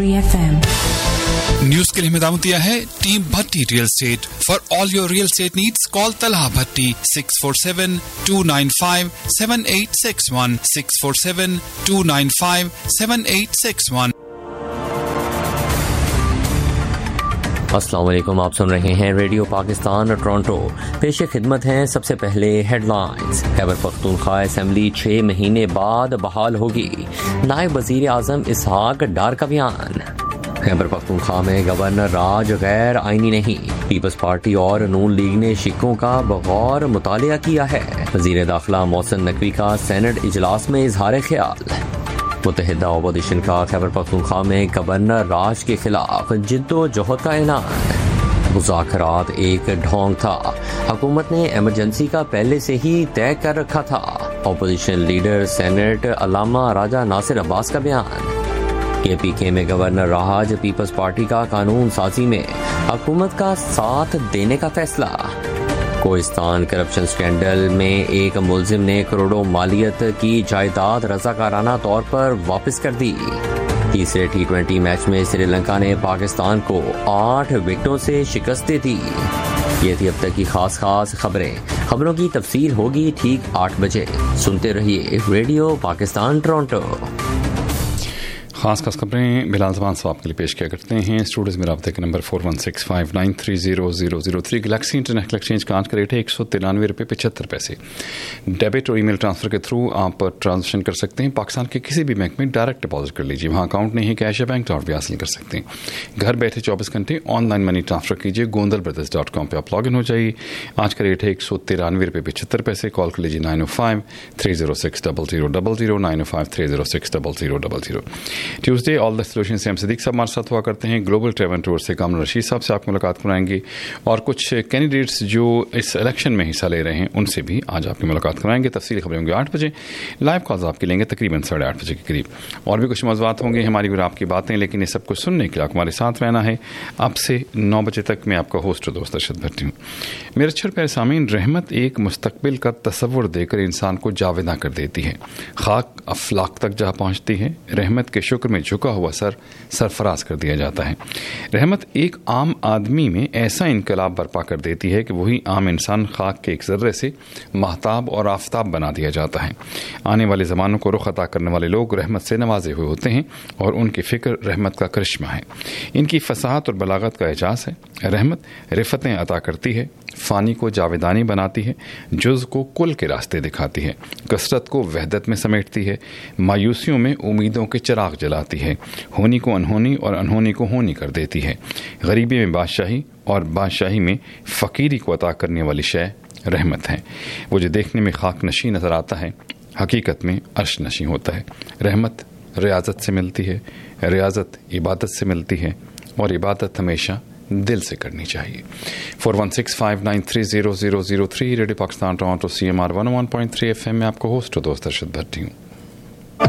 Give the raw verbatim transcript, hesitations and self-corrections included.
F M. News के लिए हिदायत है team Bhatti real estate for all your real estate needs call Talha Bhatti six four seven to nine five seven eight six one six four seven to nine five seven eight six one. अस्सलाम वालेकुम, आप सुन रहे हैं radio Pakistan Toronto. पेश खिदमत हैं सबसे पहले हेडलाइंस। खैबर पख्तूनख्वा असेंबली छः महीने बाद बहाल होगी, नायब वजीर आजम इसहाक डार का बयान। खैबर पख्तूनख्वा में गवर्नर राज गैर आईनी नहीं, पीपल्स पार्टी और नून लीग ने शिकों का बगौर मुतालिया किया है। वजीर दाखिला मोहसिन नकवी का सेनेट इजलास में इजहार ख्याल। मुत्तहिदा अपोजिशन का खैबर पख्तूनख्वा में गवर्नर राज के खिलाफ जिद्दोजहद का ऐलान। मुज़ाकरात एक ढोंग था, हुकूमत ने इमरजेंसी का पहले से ही तय कर रखा था। अपोजिशन लीडर सेनेट अल्लामा राजा नासिर अब्बास का बयान। के पी के में गवर्नर राज पीपल्स पार्टी का कानून साजी में हुकूमत का साथ देने का फैसला। कोहिस्तान करप्शन स्कैंडल में एक मुलजिम ने करोड़ों मालियत की जायदाद रजाकाराना तौर पर वापस कर दी। तीसरे टी ट्वेंटी मैच में श्रीलंका ने पाकिस्तान को आठ विकेटों से शिकस्त दे दी। ये थी अब तक की खास खास खबरें। खबरों की तफसील होगी ठीक आठ बजे। सुनते रहिए रेडियो पाकिस्तान टोरंटो। खास खास खबरें बिलाल ज़मान साहब आपके लिए पेश किया करते हैं। स्टूडियोज़ में राब्ते के number four one six five nine three zero zero zero three. Galaxy international exchange का आज का रेट है एक सौ तिरानवे रुपये पचहत्तर पैसे। डेबिट और ईमेल ट्रांसफ़र के थ्रू आप ट्रांजेक्शन कर सकते हैं। पाकिस्तान के किसी भी बैंक में डायरेक्ट डिपॉजिट कर लीजिए, वहाँ अकाउंट नहीं है कैश या बैंक ट्रांसफर भी हासिल कर सकते हैं। घर बैठे चौबीस घंटे ऑनलाइन मनी ट्रांसफ़र कीजिए। गोंदल ब्रदर्स डॉट कॉम पर आप लॉग इन हो जाइए। आज का रेट है एक सौ तिरानवे रुपये पचहत्तर पैसे। कॉल कर लीजिए nine O five three zero six double zero double zero nine O five three zero six double zero double zero. Tuesday all the solution से हम सिद्दीक साहब हमारे साथ हुआ करते हैं। ग्लोबल ट्रेवल टूर से कामरान रशीद साहब से आपकी मुलाकात कराएंगे और कुछ कैंडिडेट्स जो इस इलेक्शन में हिस्सा ले रहे हैं उनसे भी आज आपकी मुलाकात कराएंगे। तफसीली खबरें होंगी आठ बजे। लाइव कॉल्स आपकी लेंगे तकरीबन साढ़े आठ बजे के करीब। और भी कुछ मौज़ूआत होंगे हमारी और आपकी बातें, लेकिन ये सब कुछ सुनने के लिए आप हमारे साथ रहना है। अब से नौ बजे तक मैं आपका होस्ट और दोस्त अरशद भट्टी हूँ। मेरे अच्छे प्यारे सामीन, रहमत एक मुस्तकबिल का तस्वुर देकर इंसान को जावेदा कर देती है। खाक अफलाक तक जा पहुँचती है। रहमत के शुक्र में झुका हुआ सर सरफराज कर दिया जाता है। रहमत एक आम आदमी में ऐसा इनकलाब बर्पा कर देती है कि वही आम इंसान खाक के एक ज़र्रे से महताब और आफताब बना दिया जाता है। आने वाले ज़मानों को रुख अता करने वाले लोग रहमत से नवाजे हुए होते हैं और उनकी फ़िक्र रहमत का करिश्मा है। इनकी फसाहत और बलागत का एजाज़ है। रहमत रिफ़तें अता करती है, फ़ानी को जावेदानी बनाती है, जुज़ को कुल के रास्ते दिखाती है, कसरत को वहदत में समेटती है, मायूसियों में उम्मीदों के चिराग जलाती है, होनी को अनहोनी और अनहोनी को होनी कर देती है, गरीबी में बादशाही और बादशाही में फ़कीरी को अता करने वाली शय रहमत है। वो जो देखने में खाक नशी नज़र आता है हकीकत में अर्श नशी होता है। रहमत रियाजत से मिलती है, रियाजत इबादत से मिलती है और इबादत हमेशा दिल से करनी चाहिए। Four one six five nine three zero zero zero three. Radio Pakistan Toronto C M R one one point three F M में आपको होस्ट और दोस्त अरशद भट्टी हूँ।